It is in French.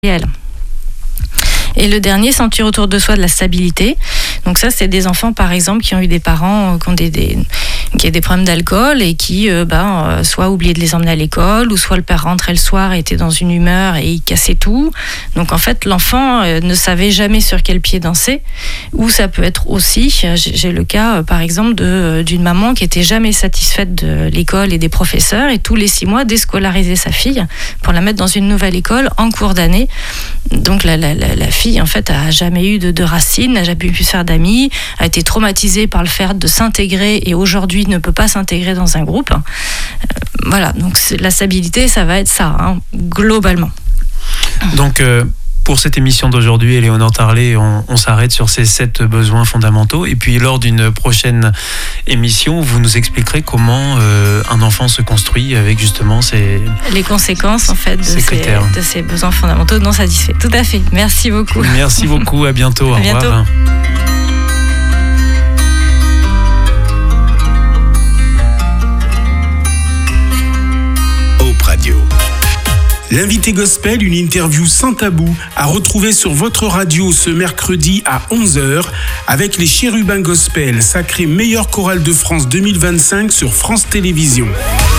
réel. Et le dernier, sentir autour de soi de la stabilité. Donc ça, c'est des enfants, par exemple, qui ont eu des parents qui ont qui ont des problèmes d'alcool et qui, soit oubliaient de les emmener à l'école, ou soit le père rentrait le soir et était dans une humeur et il cassait tout. Donc en fait, l'enfant ne savait jamais sur quel pied danser. Ou ça peut être aussi, j'ai le cas, par exemple, d'une maman qui était jamais satisfaite de l'école et des professeurs et tous les 6 mois déscolariser sa fille pour la mettre dans une nouvelle école en cours d'année. Donc la fille, en fait, a jamais eu de racines, n'a jamais pu se faire d'amis, a été traumatisée par le fait de s'intégrer et aujourd'hui ne peut pas s'intégrer dans un groupe. Voilà, donc la stabilité, ça va être ça, globalement. Donc, pour cette émission d'aujourd'hui, Éléonore Tarlet, on s'arrête sur ces 7 besoins fondamentaux. Et puis, lors d'une prochaine émission, vous nous expliquerez comment un enfant se construit avec justement les conséquences, en fait, de ces besoins fondamentaux non satisfaits. Tout à fait. Merci beaucoup. Merci beaucoup. À bientôt. À bientôt. Au revoir. Radio. L'invité gospel, une interview sans tabou, à retrouver sur votre radio ce mercredi à 11h avec les Chérubins Gospel, sacré meilleure chorale de France 2025 sur France Télévisions.